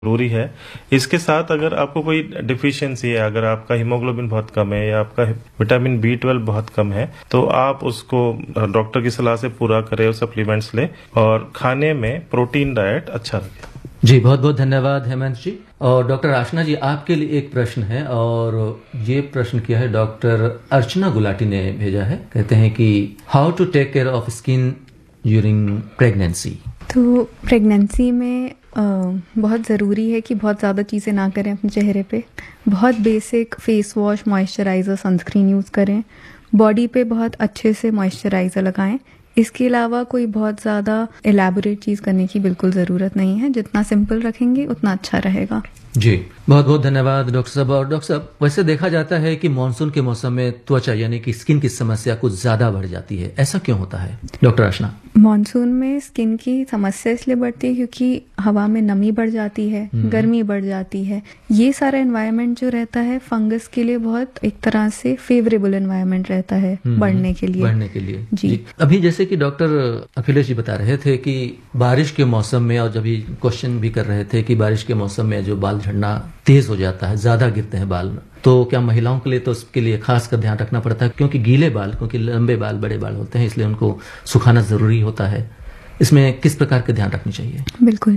जरूरी है। इसके साथ अगर आपको कोई डिफिशियंसी है, अगर आपका हीमोग्लोबिन बहुत कम है या आपका विटामिन B12 बहुत कम है, तो आप उसको डॉक्टर की सलाह से पूरा करें और सप्लीमेंट्स लें और खाने में प्रोटीन डाइट अच्छा रखें। जी, बहुत बहुत धन्यवाद हेमंत जी। और डॉक्टर आशना जी, आपके लिए एक प्रश्न है और ये प्रश्न किया है डॉक्टर अर्चना गुलाटी ने भेजा है। कहते हैं कि how to take care of skin during pregnancy. तो प्रेगनेंसी में बहुत ज़रूरी है कि बहुत ज़्यादा चीज़ें ना करें अपने चेहरे पे। बहुत basic face wash, moisturiser, sunscreen use करें। बॉडी पे बहुत अच्छे से मॉइस्चराइज़र लगाएं। इसके अलावा कोई बहुत ज़्यादा एलैबोरेट चीज़ करने की बिल्कुल ज़रूरत नहीं है। जितना सिंपल रखेंगे उतना अच्छा रहेगा। जी, बहुत बहुत धन्यवाद डॉक्टर साहब। और डॉक्टर साहब, वैसे देखा जाता है कि मानसून के मौसम में त्वचा यानी कि स्किन की समस्या कुछ ज्यादा बढ़ जाती है, ऐसा क्यों होता है डॉक्टर आशना? मानसून में स्किन की समस्या इसलिए बढ़ती है क्योंकि हवा में नमी बढ़ जाती है, गर्मी बढ़ जाती है। ये सारा एनवायरनमेंट जो रहता है फंगस के लिए बहुत एक तरह से फेवरेबल एनवायरनमेंट रहता है बढ़ने के लिए। जी। अभी जैसे कि डॉक्टर अखिलेश जी बता रहे थे कि बारिश के मौसम में, और जब क्वेश्चन भी कर रहे थे कि बारिश के मौसम में जो बाल झड़ना तेज हो जाता है, ज्यादा गिरते हैं बाल, तो क्या महिलाओं के लिए तो उसके लिए खास कर ध्यान रखना पड़ता है? क्योंकि गीले बाल, क्योंकि लंबे बाल, बड़े बाल होते हैं, इसलिए उनको सुखाना जरूरी होता है। इसमें किस प्रकार के ध्यान रखनी चाहिए? बिल्कुल।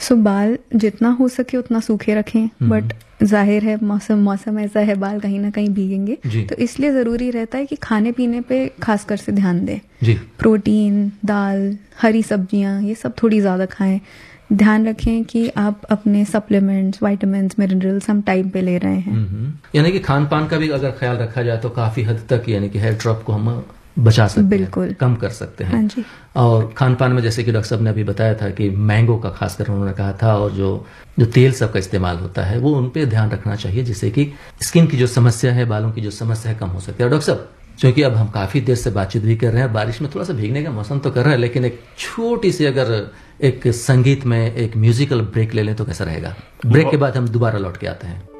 बाल जितना हो सके उतना सूखे रखें, बट जाहिर है मौसम ऐसा है, बाल कहीं ना कहीं भीगेंगे, तो इसलिए जरूरी रहता है कि खाने पीने पे खासकर से ध्यान दें। जी। प्रोटीन, दाल, हरी सब्जियां, ये सब थोड़ी ज्यादा खाएं। ध्यान रखें कि आप अपने सप्लीमेंट्स, विटामिन्स, मिनरल्स हम टाइम पे ले रहे हैं। यानी कि खान पान का भी अगर ख्याल रखा जाए तो काफी हद तक यानी कि हेयर ड्रॉप को हम बचा सकते बिल्कुल हैं, कम कर सकते हैं। हाँ जी। और खान पान में जैसे कि डॉक्टर साहब ने अभी बताया था कि मैंगो का खासकर उन्होंने कहा था, और जो तेल सब का इस्तेमाल होता है वो उन पे ध्यान रखना चाहिए, जिससे कि स्किन की जो समस्या है, बालों की जो समस्या है, कम हो सकती है। और डॉक्टर साहब, क्योंकि अब हम काफी देर से बातचीत भी कर रहे हैं, बारिश में थोड़ा सा भीगने का मौसम तो कर रहा है, लेकिन एक छोटी सी अगर एक संगीत में एक म्यूजिकल ब्रेक ले लें तो कैसा रहेगा? ब्रेक के बाद हम दोबारा लौट के आते हैं।